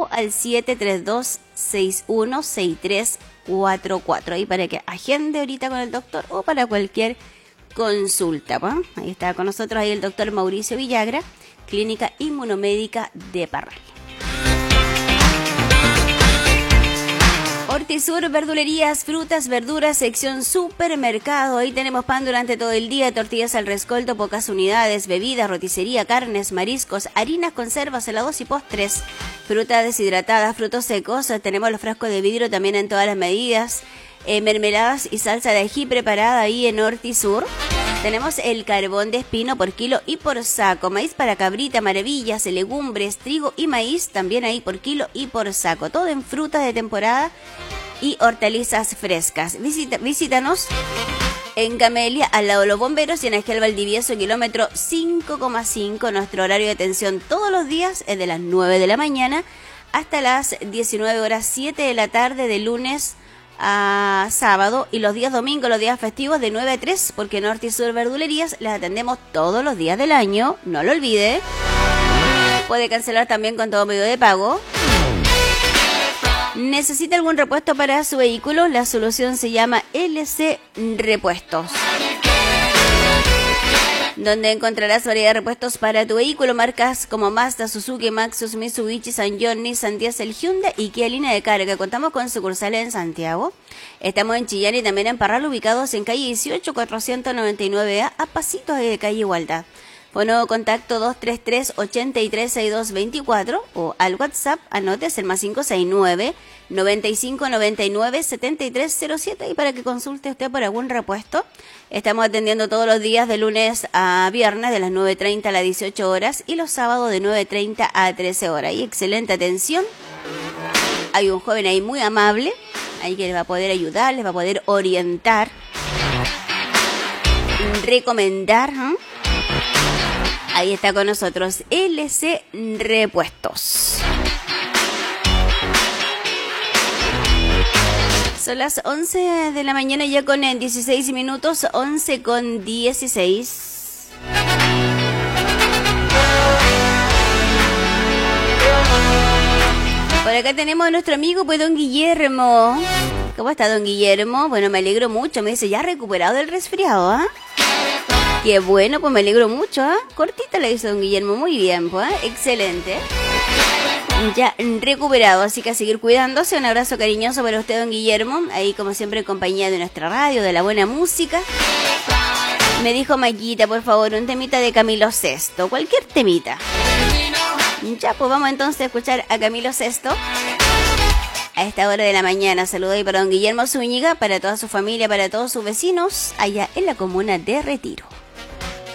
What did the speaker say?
o al 732-616344. Ahí para que agende ahorita con el doctor o para cualquier consulta. ¿Va? Ahí está con nosotros ahí el doctor Mauricio Villagra, Clínica Inmunomédica de Parral. Hortisur, verdulerías, frutas, verduras, sección supermercado. Ahí tenemos pan durante todo el día, tortillas al rescoldo, pocas unidades, bebidas, roticería, carnes, mariscos, harinas, conservas, helados y postres, fruta deshidratada, frutos secos. Tenemos los frascos de vidrio también en todas las medidas, mermeladas y salsa de ají preparada ahí en Hortisur. Tenemos el carbón de espino por kilo y por saco, maíz para cabrita, maravillas, legumbres, trigo y maíz también ahí por kilo y por saco. Todo en frutas de temporada y hortalizas frescas. Visítanos en Camelia, al lado de los bomberos, y en Ángel Valdivieso, kilómetro 5,5. Nuestro horario de atención todos los días es de las 9 de la mañana hasta las 19 horas 7 de la tarde, de lunes a sábado, y los días domingos, los días festivos, de 9 a 3, porque en Hortisur Verdulerías les atendemos todos los días del año, no lo olvide. Puede cancelar también con todo medio de pago. ¿Necesita algún repuesto para su vehículo? La solución se llama LC Repuestos, donde encontrarás variedad de repuestos para tu vehículo, marcas como Mazda, Suzuki, Maxus, Mitsubishi, Sanyong, Nissan, Diesel, Hyundai y Kia línea de carga. Contamos con sucursales en Santiago. Estamos en Chillán y también en Parral, ubicados en calle 18, 499A, a pasitos de calle Igualdad. Bueno, contacto 233-836224 o al WhatsApp, anotes el más 569-9599-7307, y para que consulte usted por algún repuesto. Estamos atendiendo todos los días de lunes a viernes de las 9:30 a las 18 horas y los sábados de 9:30 a 13 horas. Y excelente atención. Hay un joven ahí muy amable, ahí que les va a poder ayudar, les va a poder orientar, recomendar, ¿eh? Ahí está con nosotros LC Repuestos. Son las 11 de la mañana ya con 16 minutos, 11 con 16. Por acá tenemos a nuestro amigo, pues, don Guillermo. ¿Cómo está, don Guillermo? Bueno, me alegro mucho, me dice, ya recuperado del resfriado, ¿ah? Qué bueno, pues me alegro mucho, ¿ah? Cortita la hizo don Guillermo, muy bien, pues, excelente. Ya recuperado, así que a seguir cuidándose. Un abrazo cariñoso para usted, don Guillermo, ahí como siempre en compañía de nuestra radio, de la buena música. Me dijo Maquita, por favor, un temita de Camilo Sesto, cualquier temita. Ya, pues vamos entonces a escuchar a Camilo Sesto a esta hora de la mañana. Saludos ahí para don Guillermo Zúñiga, para toda su familia, para todos sus vecinos allá en la comuna de Retiro.